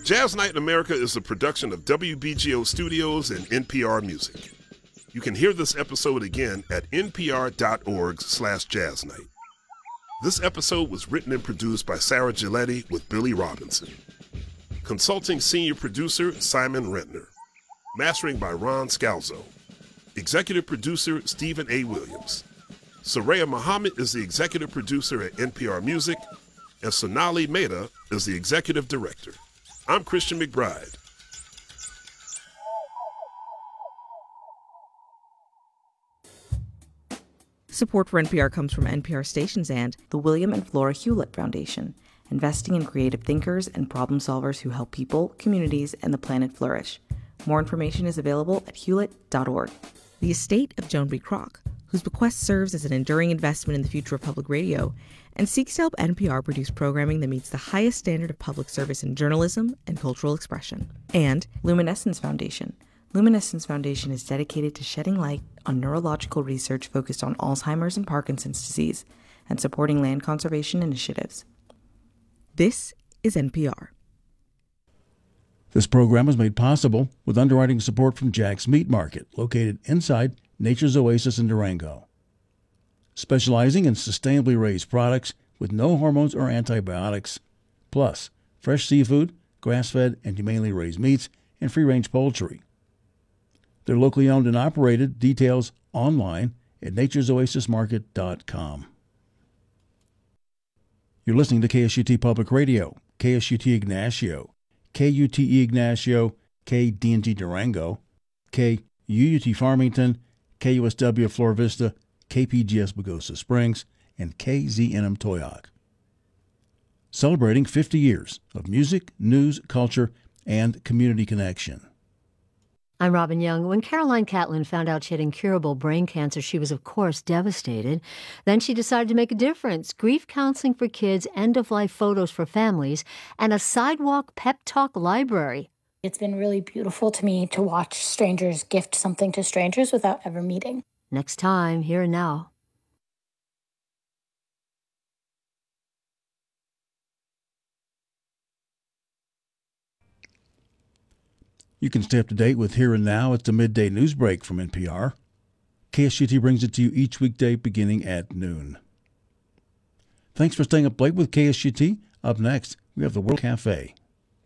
Jazz Night in America is a production of WBGO Studios and NPR Music. You can hear this episode again at npr.org/jazznight. This episode was written and produced by Sarah Giletti with Billy Robinson. Consulting senior producer Simon Rentner. Mastering by Ron Scalzo. Executive producer Stephen A. Williams. Soraya Muhammad is the executive producer at NPR Music, and Sonali Mehta is the executive director. I'm Christian McBride. Support for NPR comes from NPR stations and the William and Flora Hewlett Foundation, investing in creative thinkers and problem solvers who help people, communities, and the planet flourish. More information is available at hewlett.org. The estate of Joan B. Kroc, whose bequest serves as an enduring investment in the future of public radio, and seeks to help NPR produce programming that meets the highest standard of public service in journalism and cultural expression. And Luminescence Foundation. Luminescence Foundation is dedicated to shedding light on neurological research focused on Alzheimer's and Parkinson's disease and supporting land conservation initiatives. This is NPR. This program is made possible with underwriting support from Jack's Meat Market, located inside Nature's Oasis in Durango. Specializing in sustainably raised products with no hormones or antibiotics, plus fresh seafood, grass-fed and humanely raised meats, and free-range poultry. They're locally owned and operated. Details online at naturesoasismarket.com. You're listening to KSUT Public Radio, KSUT Ignacio, KUTE Ignacio, KDNG Durango, KUUT Farmington, KUSW Flora Vista, KPGS Pagosa Springs, and KZNM Toyoak. Celebrating 50 years of music, news, culture, and community connection. I'm Robin Young. When Caroline Catlin found out she had incurable brain cancer, she was, of course, devastated. Then she decided to make a difference. Grief counseling for kids, end-of-life photos for families, and a sidewalk pep talk library. It's been really beautiful to me to watch strangers gift something to strangers without ever meeting. Next time, Here and Now. You can stay up to date with Here and Now. It's the midday news break from NPR. KSUT brings it to you each weekday beginning at noon. Thanks for staying up late with KSUT. Up next, we have the World Cafe.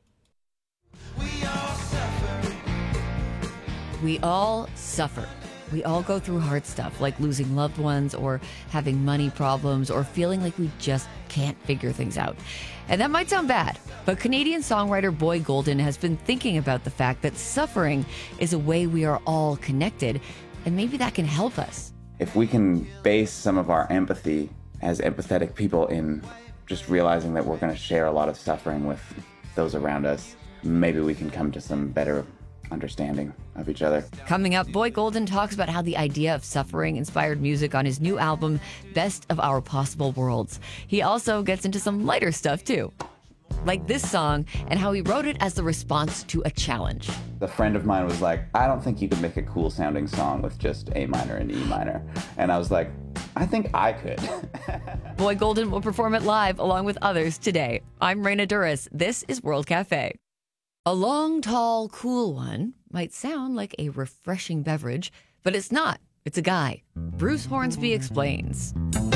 We all suffer. We all go through hard stuff like losing loved ones or having money problems or feeling like we just can't figure things out. And that might sound bad, but Canadian songwriter Boy Golden has been thinking about the fact that suffering is a way we are all connected, and maybe that can help us. If we can base some of our empathy as empathetic people in just realizing that we're going to share a lot of suffering with those around us, maybe we can come to some better understanding of each other. Coming up, Boy Golden talks about how the idea of suffering inspired music on his new album, Best of Our Possible Worlds. He also gets into some lighter stuff, too, like this song and how he wrote it as the response to a challenge. A friend of mine was like, I don't think you could make a cool sounding song with just A minor and E minor. And I was like, I think I could. Boy Golden will perform it live along with others today. I'm Raina Duras. This is World Cafe. A long, tall, cool one might sound like a refreshing beverage, but it's not. It's a guy. Bruce Hornsby explains.